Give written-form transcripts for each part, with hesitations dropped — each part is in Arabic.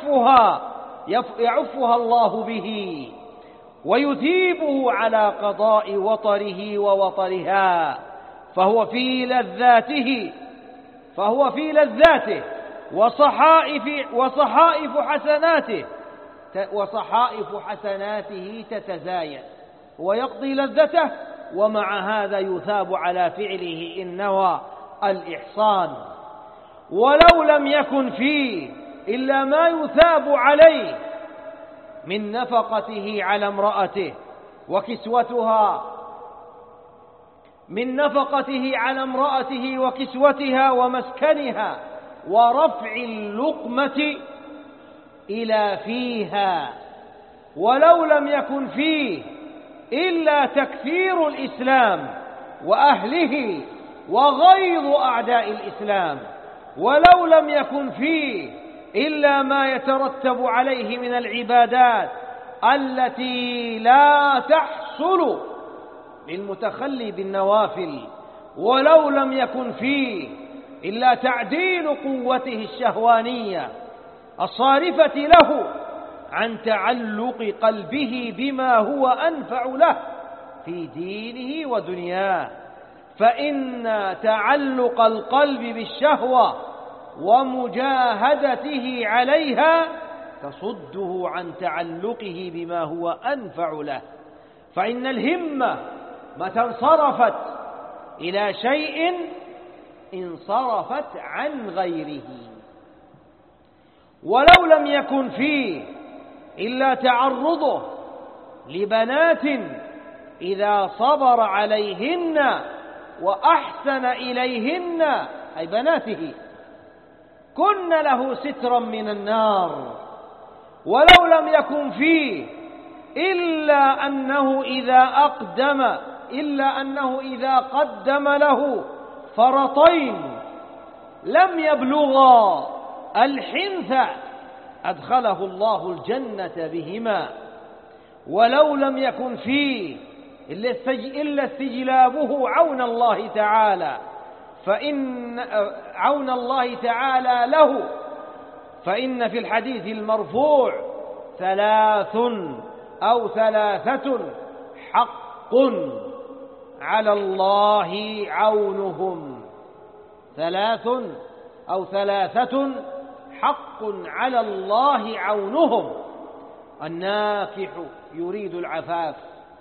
يعفها الله به ويثيبه على قضاء وطره ووطرها، فهو في لذاته وصحائف حسناته تتزايد، ويقضي لذته ومع هذا يثاب على فعله إن نوى الإحصان. ولو لم يكن فيه إلا ما يثاب عليه من نفقته على امرأته وكسوتها ومسكنها ورفع اللقمة إلى فيها، ولو لم يكن فيه إلا تكفير الإسلام وأهله وغيظ أعداء الإسلام، ولو لم يكن فيه إلا ما يترتب عليه من العبادات التي لا تحصل للمتخلي بالنوافل، ولو لم يكن فيه إلا تعديل قوته الشهوانية الصارفة له عن تعلق قلبه بما هو أنفع له في دينه ودنياه، فإن تعلق القلب بالشهوة ومجاهدته عليها تصده عن تعلقه بما هو أنفع له. فإن الهمة متى انصرفت إلى شيء انصرفت عن غيره. ولو لم يكن فيه إلا تعرضه لبنات إذا صبر عليهن وأحسن إليهن أي بناته كن له سترا من النار، ولو لم يكن فيه إلا أنه إذا قدم له فرطين لم يبلغا الحنث أدخله الله الجنة بهما، ولو لم يكن فيه إلا استجلابه عون الله تعالى له، فإن في الحديث المرفوع ثلاثة حق على الله عونهم، ثلاثة حق على الله عونهم: الناكح يريد العفاف،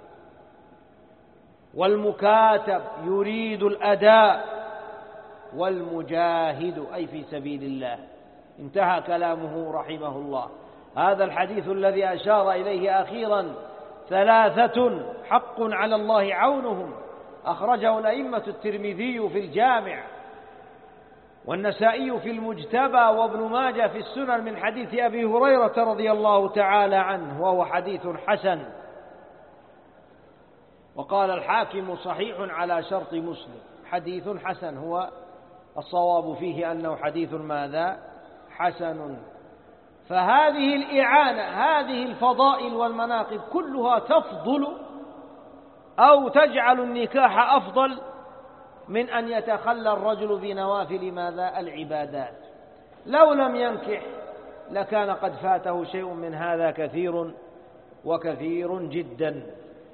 والمكاتب يريد الأداء، والمجاهد أي في سبيل الله. انتهى كلامه رحمه الله. هذا الحديث الذي أشار إليه أخيرا ثلاثة حق على الله عونهم أخرجه الأئمة الترمذي في الجامع والنسائي في المجتبى وابن ماجه في السنن من حديث أبي هريرة رضي الله تعالى عنه، وهو حديث حسن. وقال الحاكم صحيح على شرط مسلم، حديث حسن، هو الصواب فيه أنه حديث ماذا؟ حسن. فهذه الإعانة، هذه الفضائل والمناقب كلها تفضل أو تجعل النكاح أفضل من أن يتخلى الرجل بنوافل ماذا؟ العبادات. لو لم ينكح لكان قد فاته شيء من هذا كثير وكثير جدا.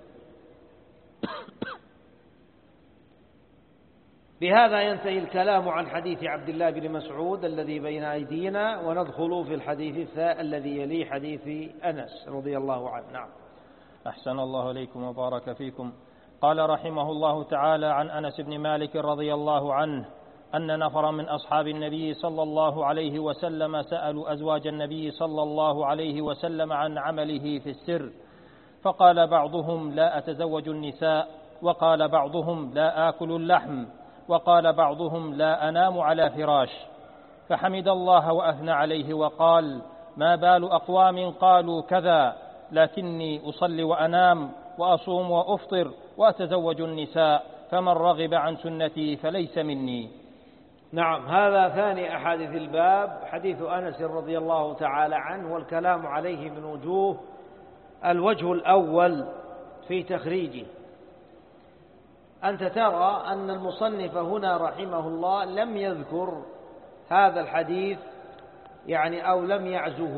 بهذا ينتهي الكلام عن حديث عبد الله بن مسعود الذي بين أيدينا، وندخل في الحديث الذي يلي حديث أنس رضي الله عنه. نعم. أحسن الله إليكم وبارك فيكم. قال رحمه الله تعالى عن أنس بن مالك رضي الله عنه أن نفرا من أصحاب النبي صلى الله عليه وسلم سألوا أزواج النبي صلى الله عليه وسلم عن عمله في السر، فقال بعضهم: لا أتزوج النساء، وقال بعضهم: لا آكل اللحم، وقال بعضهم: لا أنام على فراش. فحمد الله وأثنى عليه وقال: ما بال أقوام قالوا كذا، لكني أصلي وأنام وأصوم وأفطر وأتزوج النساء، فمن رغب عن سنتي فليس مني. نعم. هذا ثاني أحاديث الباب، حديث أنس رضي الله تعالى عنه، والكلام عليه من وجوه. الوجه الأول في تخريجه، أنت ترى أن المصنف هنا رحمه الله لم يذكر هذا الحديث أو لم يعزه